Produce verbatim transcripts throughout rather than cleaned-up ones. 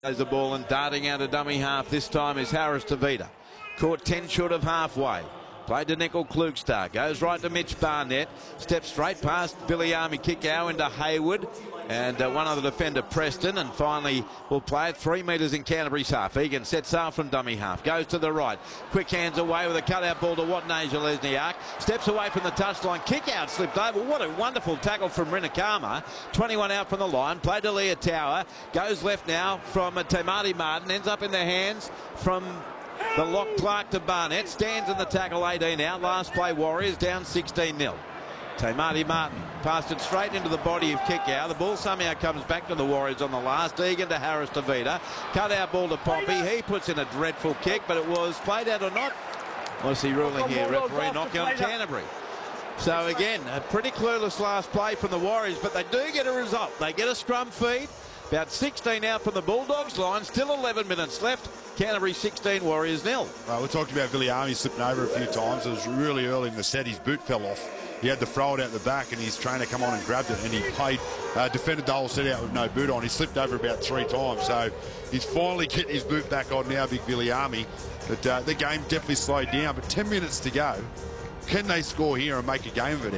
There's the ball and darting out a dummy half. This time is Harris Tavita. Caught ten short of halfway. Played to Nickel Klugstar. Goes right to Mitch Barnett. Steps straight past Viliami Kikau into Hayward. And uh, one other defender, Preston. And finally will play it three metres in Canterbury's half. Egan sets sail from dummy half. Goes to the right. Quick hands away with a cutout ball to Watney Lesniak. Steps away from the touchline. Kick out slipped over. What a wonderful tackle from Rinakama. twenty-one out from the line. Played to Leah Tower. Goes left now from uh, Tamati Martin. Ends up in the hands from the lock Clark to Barnett. Stands in the tackle eighteen out. Last play Warriors down sixteen nil. Tamati Martin passed it straight into the body of Kikau. The ball somehow comes back to the Warriors on the last. Egan to Harris Tavita. Cut out ball to Pompey. He puts in a dreadful kick, but it was played out or not. What's he ruling here? Referee knocking on Canterbury. So again, a pretty clueless last play from the Warriors, but they do get a result. They get a scrum feed. About sixteen out from the Bulldogs line. Still eleven minutes left. Canterbury sixteen, Warriors nil. Uh, we talked about Viliami slipping over a few times. It was really early in the set. His boot fell off. He had to throw it out the back, and his trainer come on and grabbed it, and he played, uh, defended the whole set out with no boot on. He slipped over about three times, so he's finally getting his boot back on now, big Viliami. But uh, the game definitely slowed down. But ten minutes to go. Can they score here and make a game of it,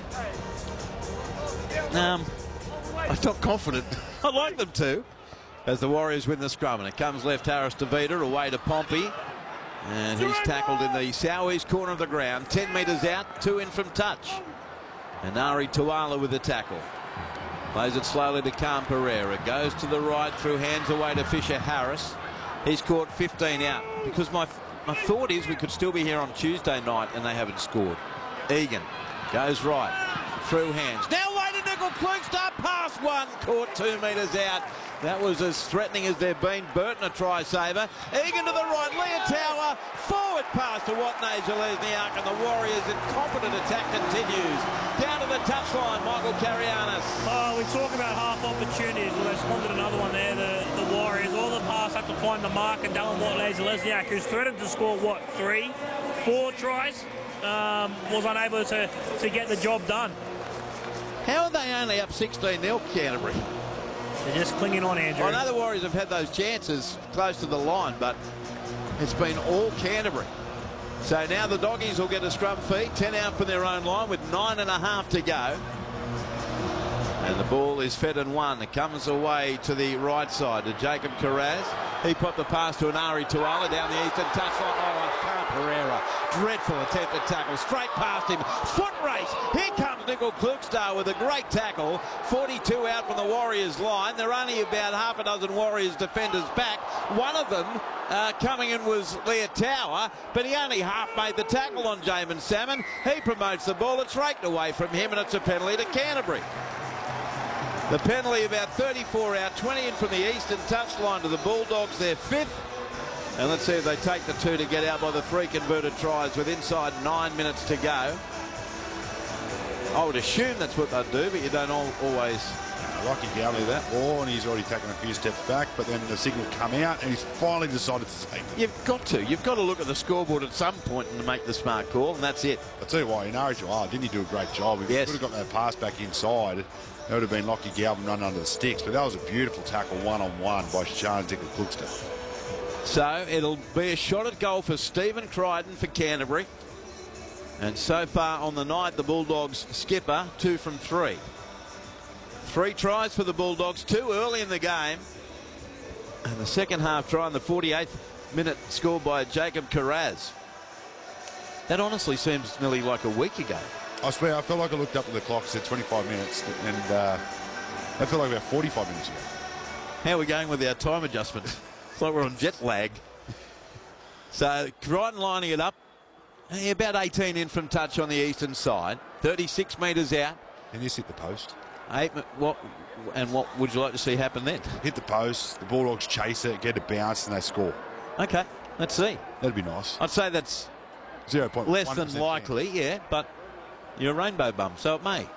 Andrew? Um, I'm not confident. I'd like them to. As the Warriors win the scrum, and it comes left Harris Tavita away to Pompey. And he's tackled in the southeast corner of the ground. ten metres out, two in from touch. And Ari Tuala with the tackle. Plays it slowly to Khan Pereira. Goes to the right through hands away to Fisher Harris. He's caught fifteen out. Because my, my thought is we could still be here on Tuesday night and they haven't scored. Egan goes right through hands. Now away to Nickel Klugstar. Pass one. Caught two metres out. That was as threatening as they've been. Burton a try saver. Egan to the right. Leah Tower. Forward pass to Watney Lesniak. And the Warriors' incompetent attack continues. Down to the touchline, Michael Carianis. Oh, we talk about half opportunities. Well, they squandered another one there, the, the Warriors. All the pass had to find the mark, and Dallin Watney Lesniak, who's threatened to score, what, three, four tries, um, was unable to, to get the job done. How are they only up sixteen nil, Canterbury? They're just clinging on, Andrew. I know the Warriors have had those chances close to the line, but it's been all Canterbury. So now the Doggies will get a scrum feed, ten out from their own line with nine and a half to go. And the ball is fed and won. It comes away to the right side to Jacob Carraz. He put the pass to an Ari Tuala down the eastern touchline. Oh, Khan Pereira. Dreadful attempt at tackle. Straight past him. Foot race. Here comes Nickel Klugstar with a great tackle. forty-two out from the Warriors line. There are only about half a dozen Warriors defenders back. One of them uh, coming in was Leah Tower, but he only half made the tackle on Jamin Salmon. He promotes the ball. It's raked away from him, and it's a penalty to Canterbury. The penalty about thirty-four out, twenty in from the eastern touchline to the Bulldogs, their fifth. And let's see if they take the two to get out by the three converted tries with inside nine minutes to go. I would assume that's what they'd do, but you don't all, always uh, Rocky Galley do that ball, and he's already taken a few steps back, but then the signal come out, and he's finally decided to take it. You've got to. You've got to look at the scoreboard at some point and make the smart call, and that's it. I'll tell you why, in Ari Tuala, didn't he do a great job? If yes. he could have got that pass back inside, it would have been Lockie Galvin running under the sticks, but that was a beautiful tackle one-on-one by Shane Nickel Klugstar. So it'll be a shot at goal for Stephen Crichton for Canterbury. And so far on the night, the Bulldogs skipper, two from three. Three tries for the Bulldogs, two early in the game. And the second half try in the forty-eighth minute scored by Jacob Carraz. That honestly seems nearly like a week ago. I swear, I felt like I looked up at the clock, said twenty-five minutes, and uh, that felt like about forty-five minutes ago. How are we going with our time adjustment? It's like we're on jet lag. So Crichton lining it up. About eighteen in from touch on the eastern side. thirty-six metres out. And this hit the post. Eight, what, and what would you like to see happen then? Hit the post, the Bulldogs chase it, get a bounce, and they score. Okay, let's see. That'd be nice. I'd say that's zero point one less than likely, chance. Yeah, but you're a rainbow bum, so it may.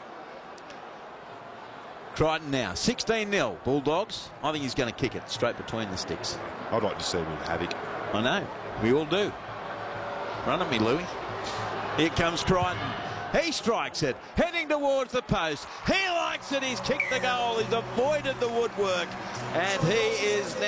Crichton now, sixteen nil, Bulldogs. I think he's going to kick it straight between the sticks. I'd like to see a bit of havoc. I know, we all do. Run at me, Louis. Here comes Crichton. He strikes it, heading towards the post. He likes it. He's kicked the goal. He's avoided the woodwork, and he is now